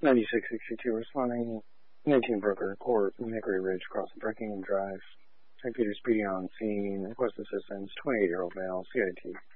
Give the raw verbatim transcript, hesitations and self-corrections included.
ninety-six sixty-two responding. nineteen Broker Court, Hickory Ridge, across the Breckingham Drive. Saint Peter speeding on scene. Request assistance. twenty-eight-year-old male, C I T.